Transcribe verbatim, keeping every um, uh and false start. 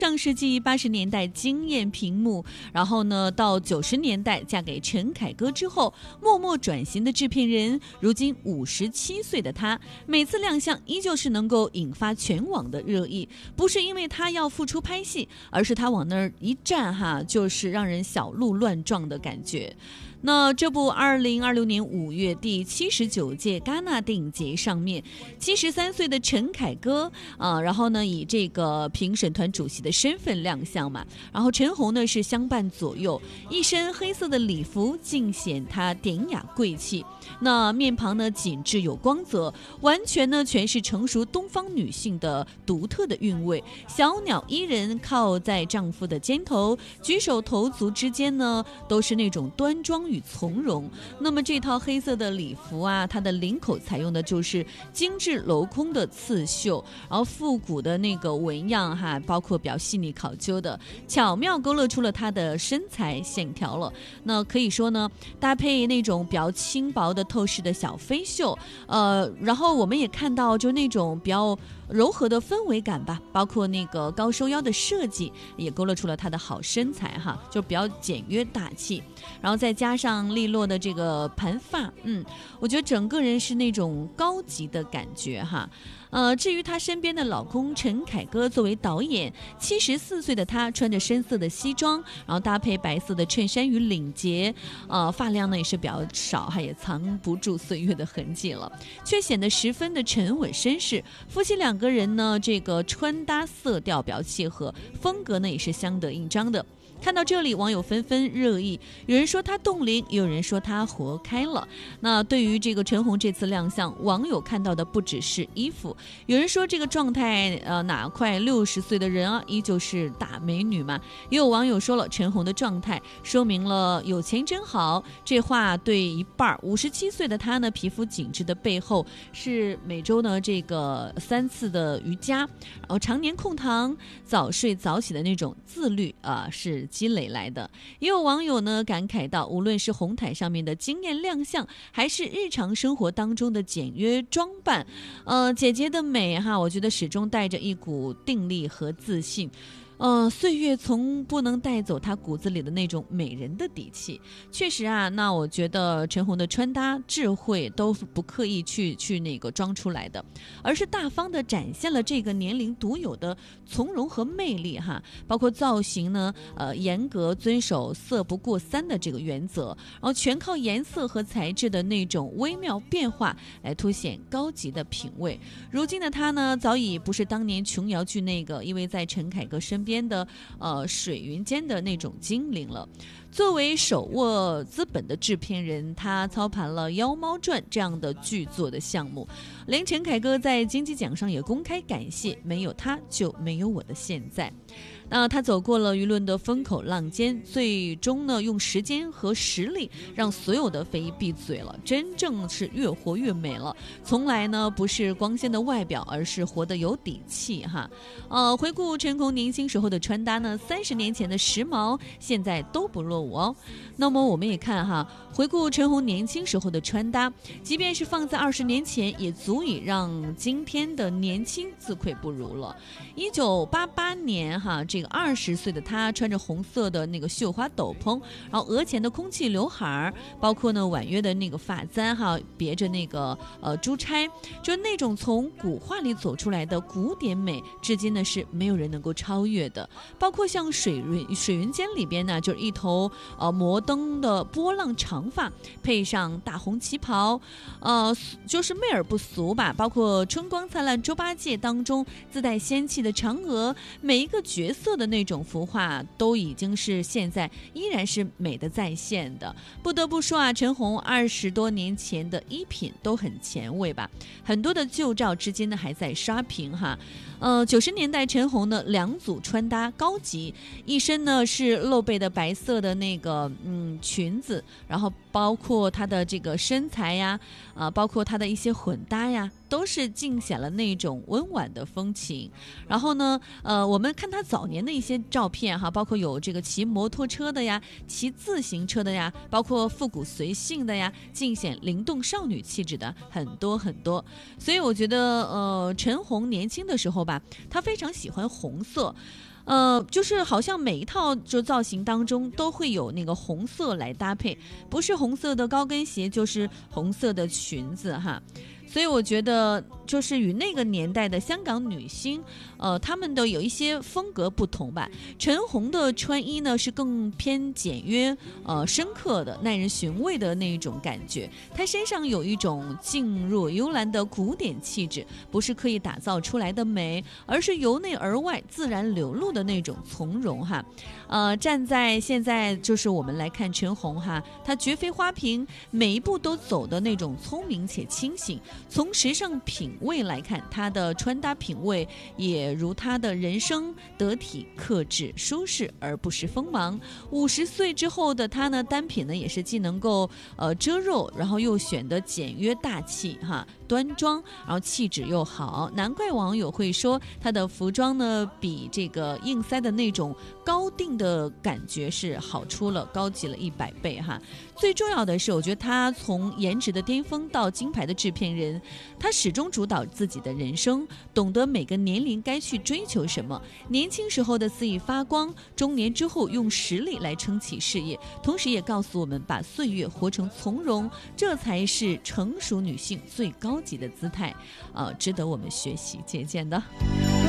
上世纪八十年代惊艳屏幕，然后呢，到九十年代嫁给陈凯歌之后，默默转型的制片人，如今五十七岁的他，每次亮相依旧是能够引发全网的热议。不是因为他要复出拍戏，而是他往那儿一站哈，就是让人小鹿乱撞的感觉。那这部二零二六年五月第七十九届戛纳电影节上面，七十三岁的陈凯歌啊、呃，然后呢以这个评审团主席的身份亮相嘛，然后陈红呢是相伴左右，一身黑色的礼服尽显她典雅贵气，那面庞呢紧致有光泽，完全呢全是成熟东方女性的独特的韵味。小鸟依人靠在丈夫的肩头，举手投足之间呢都是那种端庄与从容。那么这套黑色的礼服啊，它的领口采用的就是精致镂空的刺绣，然后复古的那个纹样哈，包括比较细腻考究的，巧妙勾勒出了她的身材线条了。那可以说呢，搭配那种比较轻薄的透视的小飞袖，呃，然后我们也看到就那种比较柔和的氛围感吧，包括那个高收腰的设计，也勾勒出了她的好身材哈，就比较简约大气。然后再加上利落的这个盘发，嗯，我觉得整个人是那种高级的感觉哈。呃，至于她身边的老公陈凯歌作为导演，七十四岁的他穿着深色的西装，然后搭配白色的衬衫与领结，呃，发量呢也是比较少，还也藏不住岁月的痕迹了，却显得十分的沉稳绅士。夫妻两个人呢，这个穿搭色调比较契合，风格呢也是相得益彰的。看到这里，网友纷纷热议，有人说她冻龄，有人说她活开了。那对于这个陈红这次亮相，网友看到的不只是衣服，有人说这个状态，呃，哪快六十岁的人啊，依旧是大美女嘛。也有网友说了，陈红的状态说明了有钱真好，这话对一半。五十七岁的她呢，皮肤紧致的背后是每周呢这个三次的瑜伽，然后常年控糖、早睡早起的那种自律啊、呃，是积累来的。也有网友呢感慨到，无论是红毯上面的惊艳亮相，还是日常生活当中的简约装扮，呃，姐姐的美哈，我觉得始终带着一股定力和自信。呃，岁月从不能带走她骨子里的那种美人的底气。确实啊，那我觉得陈红的穿搭智慧都不刻意去去那个装出来的，而是大方的展现了这个年龄独有的从容和魅力哈。包括造型呢，呃，严格遵守色不过三的这个原则，然后全靠颜色和材质的那种微妙变化来凸显高级的品味。如今的她呢，早已不是当年琼瑶剧那个因为在陈凯歌身边边的呃水云间的那种精灵了。作为手握资本的制片人，他操盘了《妖猫传》这样的剧作的项目，连陈凯歌在金鸡奖上也公开感谢，没有他就没有我的现在。那他走过了舆论的风口浪尖，最终呢用时间和实力让所有的非议闭嘴了，真正是越活越美了。从来呢不是光鲜的外表，而是活得有底气哈。呃，回顾陈红年轻时候的穿搭呢，三十年前的时髦现在都不落伍哦。那么我们也看哈，回顾陈红年轻时候的穿搭，即便是放在二十年前，也足以让今天的年轻自愧不如了。一九八八年哈，这个二十岁的她穿着红色的那个绣花斗篷，然后额前的空气刘海，包括呢婉约的那个发簪哈，别着那个呃珠钗，就那种从古画里走出来的古典美，至今呢是没有人能够超越的。包括像水云水云间里边呢，就是一头呃摩登的波浪长发，配上大红旗袍，呃就是媚而不俗吧。包括春光灿烂猪八戒当中自带仙气的嫦娥，每一个角色的那种服化都已经是现在依然是美的在线的。不得不说啊，陈红二十多年前的衣品都很前卫吧，很多的旧照至今呢还在刷屏哈。呃，九十年代陈红呢两组穿搭高级，一身呢是露背的白色的那个嗯裙子，然后包括她的这个身材呀，啊、呃，包括她的一些混搭呀，都是尽显了那种温婉的风情。然后呢，呃，我们看她早年的一些照片哈，包括有这个骑摩托车的呀，骑自行车的呀，包括复古随性的呀，尽显灵动少女气质的很多很多。所以我觉得，呃，陈红年轻的时候吧，她非常喜欢红色。 呃，就是好像每一套就造型当中都会有那个红色来搭配，不是红色的高跟鞋就是红色的裙子哈。所以我觉得就是与那个年代的香港女星呃，她们的有一些风格不同吧。陈红的穿衣呢是更偏简约呃深刻的耐人寻味的那种感觉，她身上有一种静若幽兰的古典气质，不是刻意打造出来的美，而是由内而外自然流露的那种从容哈。呃，站在现在就是我们来看陈红哈，她绝非花瓶，每一步都走的那种聪明且清醒。从时尚品味来看，她的穿搭品味也如她的人生得体、克制、舒适，而不失锋芒。五十岁之后的她呢，单品呢也是既能够呃遮肉，然后又显得简约大气哈。端庄，然后气质又好，难怪网友会说她的服装呢比这个硬塞的那种高定的感觉是好出了，高级了一百倍哈。最重要的是，我觉得她从颜值的巅峰到金牌的制片人，她始终主导自己的人生，懂得每个年龄该去追求什么。年轻时候的肆意发光，中年之后用实力来撑起事业，同时也告诉我们把岁月活成从容，这才是成熟女性最高级的姿态，呃，值得我们学习借鉴的。